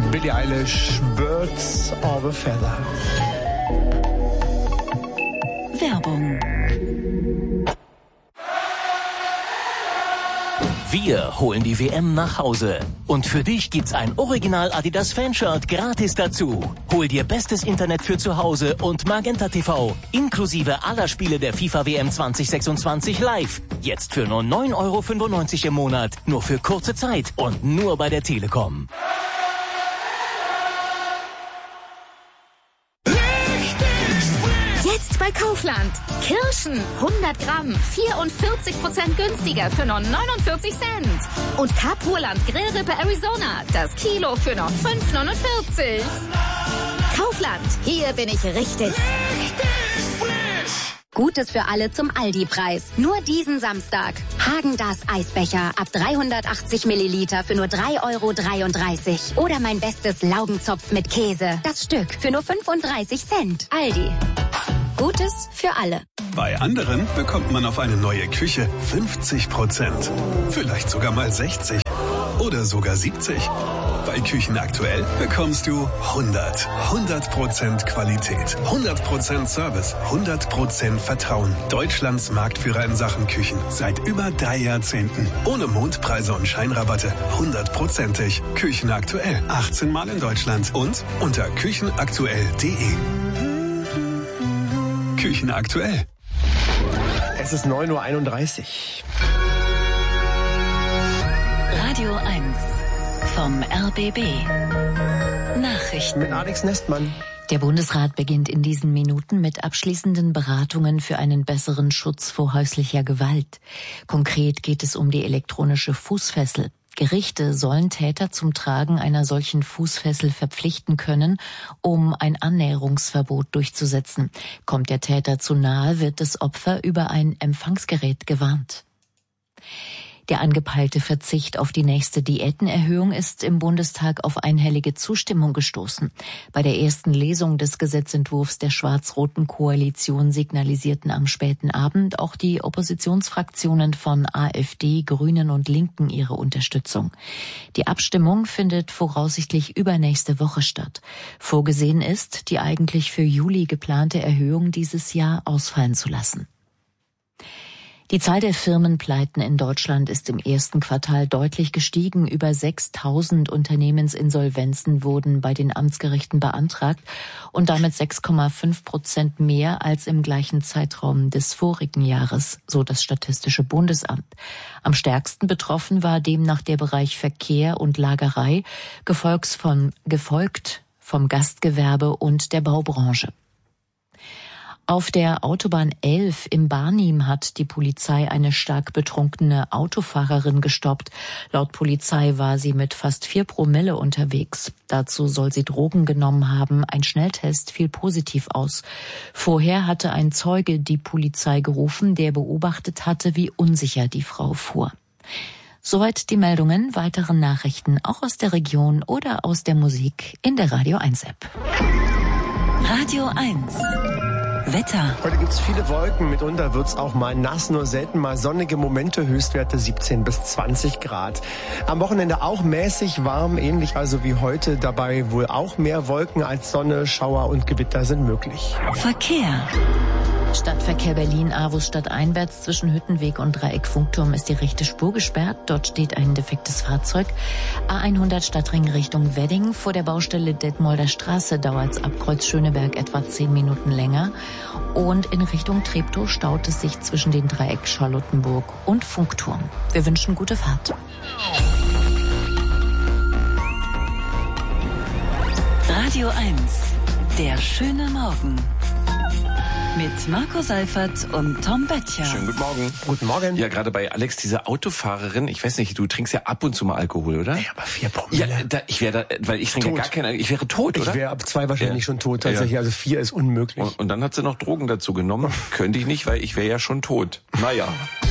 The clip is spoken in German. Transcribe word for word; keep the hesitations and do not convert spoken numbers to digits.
Billie Eilish, Birds of a Feather. Werbung. Wir holen die W M nach Hause. Und für dich gibt's ein Original Adidas Fanshirt gratis dazu. Hol dir bestes Internet für zu Hause und Magenta T V. Inklusive aller Spiele der FIFA W M zwanzig sechsundzwanzig live. Jetzt für nur neun Euro fünfundneunzig im Monat. Nur für kurze Zeit und nur bei der Telekom. Jetzt bei Kaufland. Kirschen hundert Gramm, vierundvierzig Prozent günstiger für nur neunundvierzig Cent. Und Kapurland Grillrippe Arizona, das Kilo für nur fünf neunundvierzig. Kaufland, hier bin ich richtig. Richtig frisch. Gutes für alle zum Aldi-Preis. Nur diesen Samstag. Häagen-Dazs Eisbecher ab dreihundertachtzig Milliliter für nur drei Euro dreiunddreißig. Oder mein bestes Laugenzopf mit Käse. Das Stück für nur fünfunddreißig Cent. Aldi. Gutes für alle. Bei anderen bekommt man auf eine neue Küche fünfzig Prozent. Vielleicht sogar mal sechzig. Oder sogar siebzig. Bei Küchen aktuell bekommst du hundert. hundert Prozent Qualität. hundert Prozent Service. hundert Prozent Vertrauen. Deutschlands Marktführer in Sachen Küchen. Seit über drei Jahrzehnten. Ohne Mondpreise und Scheinrabatte. hundertprozentig. Küchen aktuell. achtzehn Mal in Deutschland. Und unter küchenaktuell punkt de. Küchen aktuell. Es ist neun Uhr einunddreißig. Radio eins vom R B B. Nachrichten. Mit Alex Nestmann. Der Bundesrat beginnt in diesen Minuten mit abschließenden Beratungen für einen besseren Schutz vor häuslicher Gewalt. Konkret geht es um die elektronische Fußfessel. Gerichte sollen Täter zum Tragen einer solchen Fußfessel verpflichten können, um ein Annäherungsverbot durchzusetzen. Kommt der Täter zu nahe, wird das Opfer über ein Empfangsgerät gewarnt. Der angepeilte Verzicht auf die nächste Diätenerhöhung ist im Bundestag auf einhellige Zustimmung gestoßen. Bei der ersten Lesung des Gesetzentwurfs der schwarz-roten Koalition signalisierten am späten Abend auch die Oppositionsfraktionen von AfD, Grünen und Linken ihre Unterstützung. Die Abstimmung findet voraussichtlich übernächste Woche statt. Vorgesehen ist, die eigentlich für Juli geplante Erhöhung dieses Jahr ausfallen zu lassen. Die Zahl der Firmenpleiten in Deutschland ist im ersten Quartal deutlich gestiegen. Über sechstausend Unternehmensinsolvenzen wurden bei den Amtsgerichten beantragt und damit sechs Komma fünf Prozent mehr als im gleichen Zeitraum des vorigen Jahres, so das Statistische Bundesamt. Am stärksten betroffen war demnach der Bereich Verkehr und Lagerei, gefolgt von, gefolgt vom Gastgewerbe und der Baubranche. Auf der Autobahn elf im Barnim hat die Polizei eine stark betrunkene Autofahrerin gestoppt. Laut Polizei war sie mit fast vier Promille unterwegs. Dazu soll sie Drogen genommen haben. Ein Schnelltest fiel positiv aus. Vorher hatte ein Zeuge die Polizei gerufen, der beobachtet hatte, wie unsicher die Frau fuhr. Soweit die Meldungen. Weitere Nachrichten auch aus der Region oder aus der Musik in der Radio eins App. Radio eins. Wetter. Heute gibt's viele Wolken, mitunter wird's auch mal nass, nur selten mal sonnige Momente, Höchstwerte siebzehn bis zwanzig Grad. Am Wochenende auch mäßig warm, ähnlich also wie heute, dabei wohl auch mehr Wolken als Sonne, Schauer und Gewitter sind möglich. Verkehr. Stadtverkehr Berlin-Avus stadteinwärts zwischen Hüttenweg und Dreieck Funkturm ist die rechte Spur gesperrt. Dort steht ein defektes Fahrzeug. A hundert Stadtring Richtung Wedding. Vor der Baustelle Detmolder Straße dauert es ab Kreuz Schöneberg etwa zehn Minuten länger. Und in Richtung Treptow staut es sich zwischen den Dreieck Charlottenburg und Funkturm. Wir wünschen gute Fahrt. Radio eins. Der schöne Morgen. Mit Marco Seifert und Tom Böttcher. Schönen guten Morgen. Guten Morgen. Ja, gerade bei Alex, diese Autofahrerin, ich weiß nicht, du trinkst ja ab und zu mal Alkohol, oder? Ja, aber vier Promille. Ja, da, ich wäre da, weil ich trinke ja gar keine, ich wäre tot, oder? Ich wäre ab zwei wahrscheinlich ja. schon tot, tatsächlich, ja. Also vier ist unmöglich. Und, und dann hat sie noch Drogen dazu genommen. Könnte ich nicht, weil ich wäre ja schon tot. Naja.